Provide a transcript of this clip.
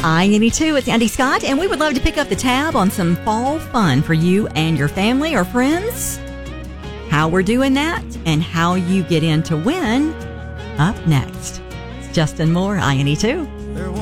I-82, it's Andy Scott, and we would love to pick up the tab on some fall fun for you and your family or friends. How we're doing that and how you get in to win up next. It's Justin Moore, I-82.